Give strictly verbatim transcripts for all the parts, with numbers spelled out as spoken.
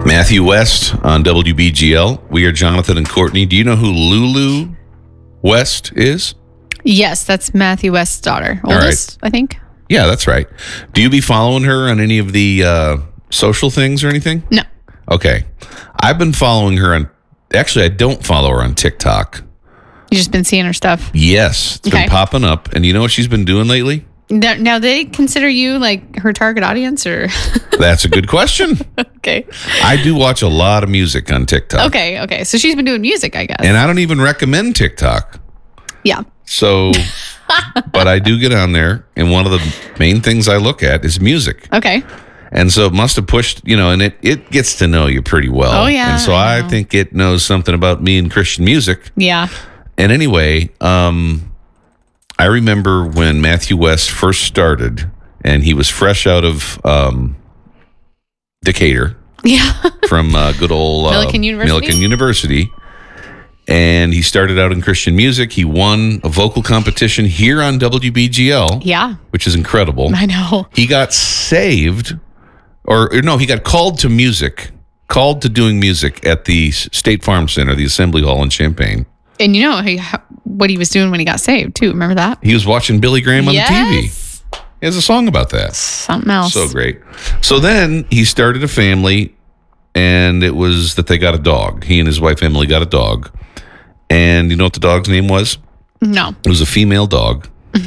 Matthew West on W B G L. We are Jonathan and Courtney. Do you know who Lulu West is? Yes, that's Matthew West's daughter. All Oldest, right. I think. Yeah, that's right. Do you be following her on any of the uh, social things or anything? No. Okay. I've been following her on... Actually, I don't follow her on TikTok. You just been seeing her stuff? Yes. It's Okay. been popping up. And you know what she's been doing lately? Now, now they consider you like her target audience, or? That's a good question. Okay. I do watch a lot of music on TikTok. Okay. Okay. So she's been doing music, I guess. And I don't even recommend TikTok. Yeah. So, but I do get on there, and one of the main things I look at is music. Okay. And so it must have pushed, you know, and it, it gets to know you pretty well. Oh, yeah, And so I I, know. think it knows something about me and Christian music. Yeah. And anyway, um, I remember when Matthew West first started, and he was fresh out of um, Decatur Yeah. from uh, good old uh, Millikan University? Millikan University. And he started out in Christian music. He won a vocal competition here on W B G L, Yeah. which is incredible. I know. He got saved, or, or no, he got called to music, called to doing music at the State Farm Center, the Assembly Hall in Champaign. And you know he, what he was doing when he got saved, too. Remember that? He was watching Billy Graham on yes. the T V. He has a song about that. Something else. So great. So then he started a family, and it was that they got a dog. He and his wife Emily got a dog. And you know what the dog's name was? No. It was a female dog.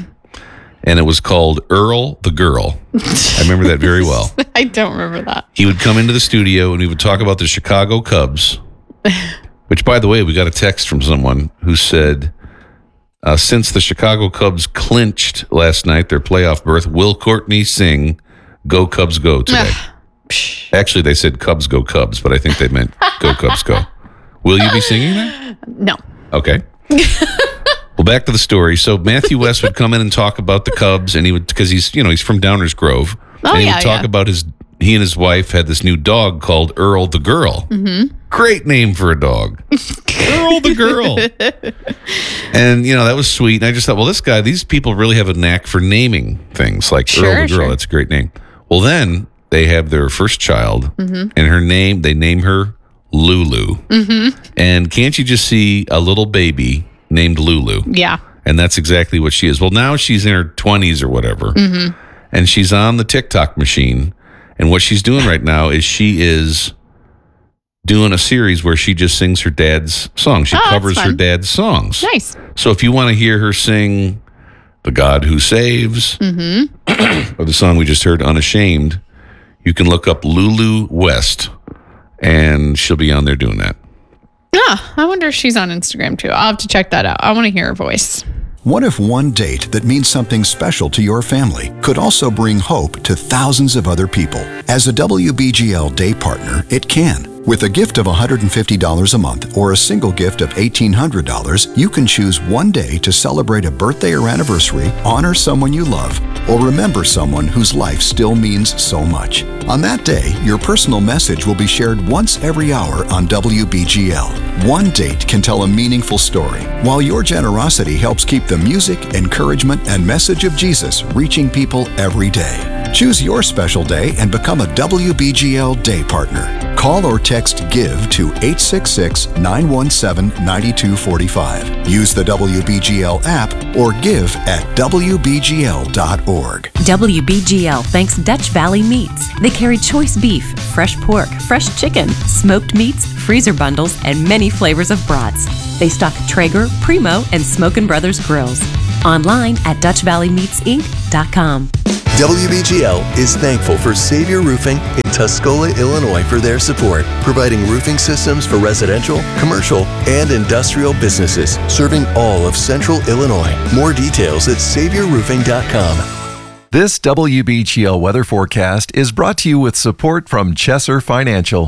And it was called Earl the Girl. I remember that very well. I don't remember that. He would come into the studio and we would talk about the Chicago Cubs, which, by the way, we got a text from someone who said, uh, since the Chicago Cubs clinched last night their playoff berth, will Courtney sing Go Cubs Go today? Actually, they said Cubs Go Cubs, but I think they meant Go Cubs Go. Will you be singing that? No. Okay. Well, back to the story. So Matthew West would come in and talk about the Cubs, and he would, because he's, you know, he's from Downers Grove. Oh, and he yeah, would talk yeah. about his, he and his wife had this new dog called Earl the Girl. Mm-hmm. Great name for a dog. Earl the Girl. And, you know, that was sweet. And I just thought, well, this guy, these people really have a knack for naming things like Sure, Earl the Girl. sure. That's a great name. Well, then they have their first child, Mm-hmm. and her name, they name her Lulu. Mm-hmm. And can't you just see a little baby named Lulu? Yeah. And that's exactly what she is. Well, now she's in her twenties or whatever. Mm-hmm. And she's on the TikTok machine. And what she's doing right now is she is doing a series where she just sings her dad's songs. She Oh, that's covers her fun. dad's songs. Nice. So if you want to hear her sing The God Who Saves, Mm-hmm. or the song we just heard, Unashamed, you can look up Lulu West, and she'll be on there doing that. Ah, I wonder if she's on Instagram too. I'll have to check that out. I want to hear her voice. What if one date that means something special to your family could also bring hope to thousands of other people? As a W B G L day partner, it can. With a gift of one hundred fifty dollars a month or a single gift of eighteen hundred dollars, you can choose one day to celebrate a birthday or anniversary, honor someone you love, or remember someone whose life still means so much. On that day, your personal message will be shared once every hour on W B G L. One date can tell a meaningful story, while your generosity helps keep the music, encouragement, and message of Jesus reaching people every day. Choose your special day and become a W B G L day partner. Call or text GIVE to eight six six, nine one seven, nine two four five. Use the W B G L app or give at W B G L dot org. W B G L thanks Dutch Valley Meats. They carry choice beef, fresh pork, fresh chicken, smoked meats, freezer bundles, and many flavors of brats. They stock Traeger, Primo, and Smokin' Brothers grills. Online at Dutch Valley Meats Inc dot com. W B G L is thankful for Savior Roofing in Tuscola, Illinois for their support, providing roofing systems for residential, commercial, and industrial businesses, serving all of Central Illinois. More details at savior roofing dot com. This W B G L weather forecast is brought to you with support from Chesser Financial.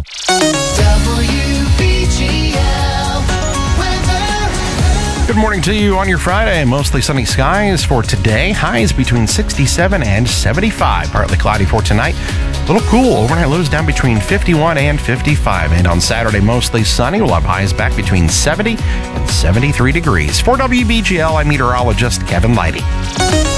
Good morning to you on your Friday. Mostly sunny skies for today. Highs between sixty-seven and seventy-five. Partly cloudy for tonight. A little cool. Overnight lows down between fifty-one and fifty-five. And on Saturday, mostly sunny. We'll have highs back between seventy and seventy-three degrees. For W B G L, I'm meteorologist Kevin Leidy.